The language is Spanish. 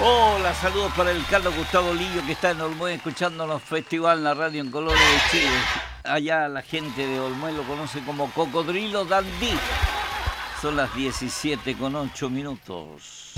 Hola, saludos para el Carlos Gustavo Lillo que está en Olmué escuchándonos Festival La Radio en Colores de Chile. Allá la gente de Olmué lo conoce como Cocodrilo Dandí. Son las 17:08.